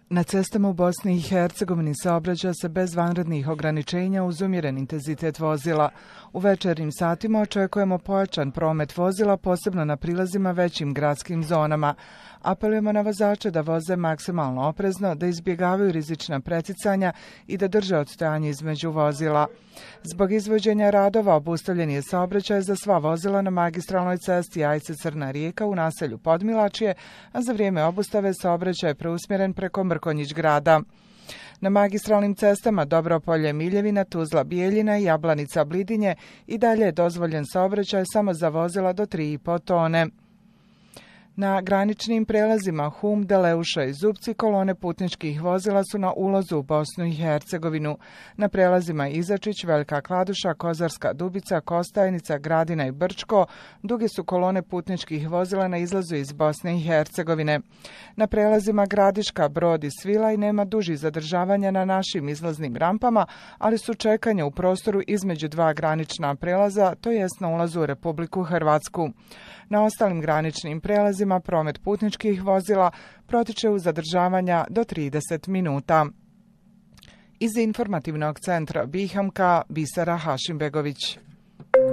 Na cestama u Bosni i Hercegovini saobraća se bez vanrednih ograničenja uz umjeren intenzitet vozila. U večernjim satima očekujemo pojačan promet vozila, posebno na prilazima većim gradskim zonama. Apelujemo na vozače da voze maksimalno oprezno, da izbjegavaju rizična preticanja i da drže odstojanje između vozila. Zbog izvođenja radova obustavljen je saobraćaj za sva vozila na magistralnoj cesti Ajce-Crna Rijeka u naselju Podmilačje, a za vrijeme obustave saobraćaj je preusmjeren preko Mrkonjić grada. Na magistralnim cestama Dobropolje-Miljevina, Tuzla-Bijeljina i Jablanica-Blidinje i dalje je dozvoljen saobraćaj samo za vozila do 3,5 tone. Na graničnim prelazima Hum, Deleuša i Zupci kolone putničkih vozila su na ulazu u Bosnu i Hercegovinu. Na prelazima Izačić, Velika Kladuša, Kozarska Dubica, Kostajnica, Gradina i Brčko duge su kolone putničkih vozila na izlazu iz Bosne i Hercegovine. Na prelazima Gradiška, Brod i Svilaj nema dužih zadržavanja na našim izlaznim rampama, ali su čekanja u prostoru između dva granična prelaza, to jest na ulazu u Republiku Hrvatsku. Na ostalim graničnim prelazima promet putničkih vozila protiče uz zadržavanja do 30 minuta. Iz informativnog centra Bihamka, Bisera Hašimbegović.